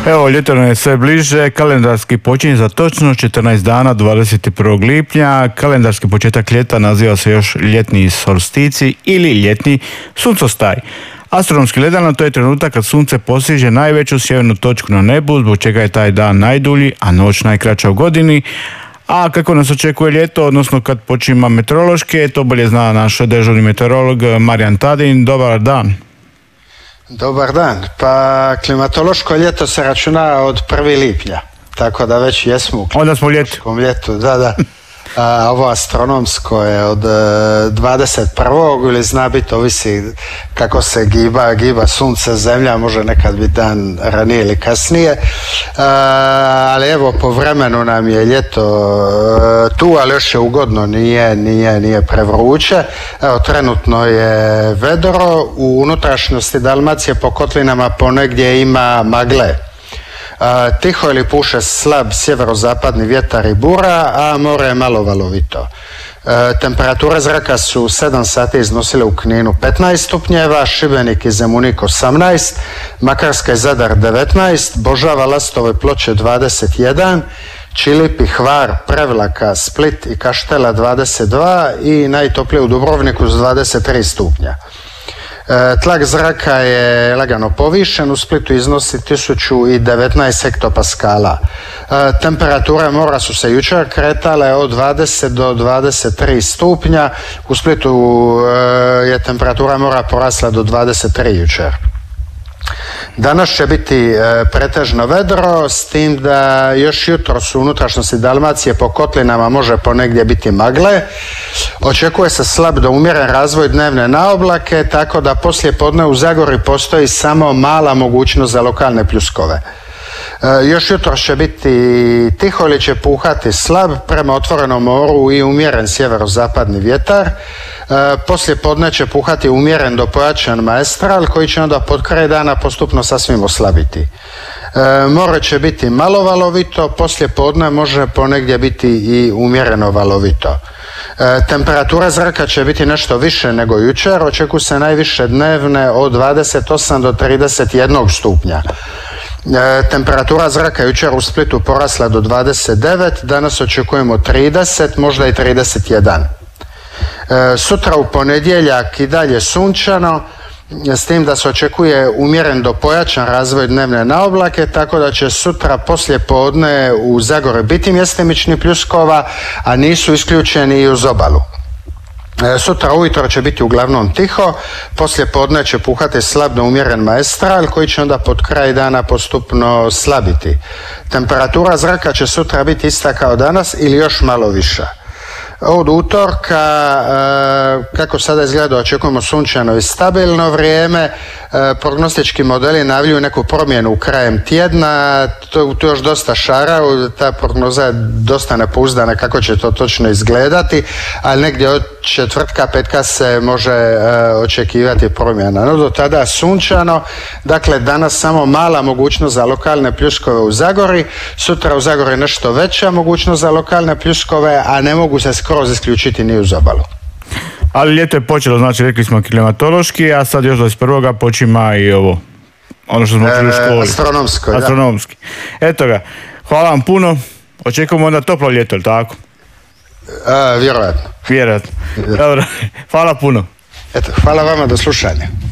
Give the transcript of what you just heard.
Evo, ljeto nam je sve bliže, kalendarski počinje za točno 14 dana, 21. lipnja. Kalendarski početak ljeta naziva se još ljetni solstici ili ljetni suncostaj. Astronomski gledano, to je trenutak kad sunce postiže najveću sjevernu točku na nebu, zbog čega je taj dan najdulji, a noć najkraća u godini. A kako nas očekuje ljeto, odnosno kad počima meteorološke, to bolje zna naš dežurni meteorolog Marijan Tadin. Dobar dan. Dobar dan. Pa klimatološko ljeto se računa od 1. lipnja, tako da već jesmo u klimatološkom ljetu. Da. A ovo astronomsko je od 21. ili zna biti, ovisi kako se giba sunce, zemlja, može nekad biti dan ranije ili kasnije. Ali evo, po vremenu nam je ljeto tu, ali još je ugodno, nije prevruće. Evo, trenutno je vedro, u unutrašnjosti Dalmacije po kotlinama ponegdje ima magle. Tiho ili puše slab sjeverozapadni vjetar i bura, a more je malo valovito. Temperature zraka su 7 sati iznosile u Kninu 15 stupnjeva, Šibenik i Zemunik 18, Makarska i Zadar 19, Božava, Lastove, Ploče 21, Čilipi, Hvar, Prevlaka, Split i Kaštela 22 i najtoplije u Dubrovniku s 23 stupnja. Tlak zraka je lagano povišen, u Splitu iznosi 1019 hektopaskala. Temperature mora su se jučer kretale od 20 do 23 stupnja, u Splitu je temperatura mora porasla do 23 jučer. Danas će biti pretežno vedro, s tim da još jutros u unutrašnjosti Dalmacije po kotlinama može ponegdje biti magle. Očekuje se slab do umjeren razvoj dnevne naoblake, tako da poslije podne u Zagori postoji samo mala mogućnost za lokalne pljuskove. Još jutros će biti tiho ili će puhati slab prema otvorenom moru i umjeren sjeverozapadni vjetar. Poslije podne će puhati umjeren do pojačan maestral koji će onda pod kraj dana postupno sasvim oslabiti. More će biti malo valovito, poslije podne može ponegdje biti i umjereno valovito. Temperatura zraka će biti nešto više nego jučer, očekuju se najviše dnevne od 28 do 31 stupnja. Temperatura zraka jučer u Splitu porasla do 29, danas očekujemo 30, možda i 31. Sutra u ponedjeljak i dalje sunčano, s tim da se očekuje umjeren do pojačan razvoj dnevne naoblake, tako da će sutra poslije podne u Zagori biti mjestimični pljuskova, a nisu isključeni i uz obalu. Sutra ujutro će biti uglavnom tiho, poslije podne će puhati slab do umjeren maestral koji će onda pod kraj dana postupno slabiti. Temperatura zraka će sutra biti ista kao danas ili još malo viša. Od utorka, kako sada izgleda, očekujemo sunčano i stabilno vrijeme. Prognostički modeli najavljuju neku promjenu krajem tjedna, tu još dosta šara, ta prognoza je dosta nepouzdana kako će to točno izgledati, ali negdje od četvrtka, petka se može očekivati promjena. No do tada sunčano, dakle danas samo mala mogućnost za lokalne pljuskove u Zagori, sutra u Zagori nešto veća mogućnost za lokalne pljuskove, a ne mogu se skroz isključiti ni uz obalu. Ali ljeto je počelo, znači rekli smo klimatološki, a sad još 21. počima i ovo, ono što smo učili u školi. Astronomski. Eto ga, hvala vam puno, očekujemo onda toplo ljeto, ili tako? Vjerojatno. Dobro, hvala puno. Eto, hvala vama, do slušanja.